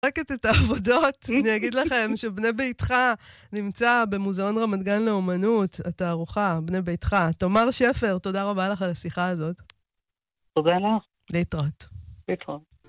רק את העבודות, אני אגיד לכם שבני ביתך נמצא במוזיאון רמת גן לאומנות, התערוכה, בני ביתך. תומר שפר, תודה רבה לך על השיחה הזאת. תודה לך. להתראות. להתראות.